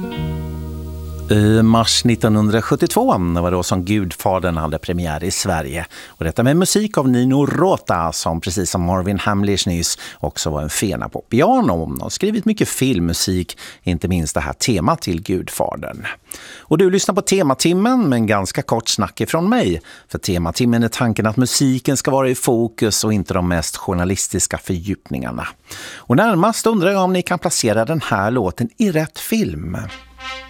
I mars 1972 var det då som Gudfadern hade premiär i Sverige. Och detta med musik av Nino Rota som precis som Marvin Hamlish nyss också var en fena på piano. De har skrivit mycket filmmusik, inte minst det här temat till Gudfadern. Och du lyssnar på Tematimmen med en ganska kort snack ifrån mig. För Tematimmen är tanken att musiken ska vara i fokus och inte de mest journalistiska fördjupningarna. Och närmast undrar jag om ni kan placera den här låten i rätt film.